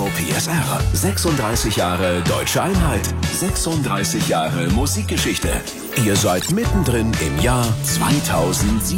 PSR. 36 Jahre Deutsche Einheit. 36 Jahre Musikgeschichte. Ihr seid mittendrin im Jahr 2007.